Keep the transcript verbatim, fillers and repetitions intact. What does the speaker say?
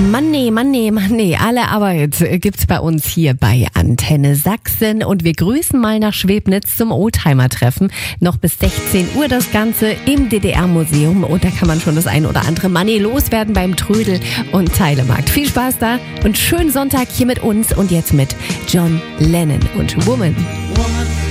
Mann, nee, Mann, nee, Mann, nee. Alle Arbeit gibt's bei uns hier bei Antenne Sachsen. Und wir grüßen mal nach Schwebnitz zum Oldtimer-Treffen. Noch bis sechzehn Uhr das Ganze im D D R-Museum. Und da kann man schon das ein oder andere Money loswerden beim Trödel- und Teilemarkt. Viel Spaß da und schönen Sonntag hier mit uns. Und jetzt mit John Lennon und Woman.